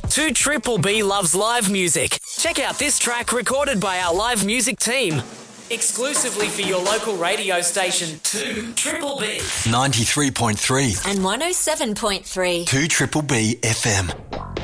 2 Triple B loves live music. Check out this track recorded by our live music team. Exclusively for your local radio station, 2 Triple B. 93.3 and 107.3. 2 Triple B FM.